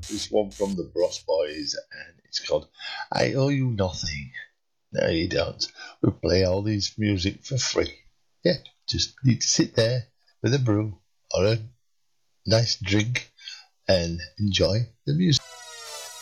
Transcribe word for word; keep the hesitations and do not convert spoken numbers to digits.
This one from the Bros Boys, and it's called I Owe You Nothing. No, you don't. We play all these music for free. Yeah, just need to sit there with a brew or a nice drink and enjoy the music.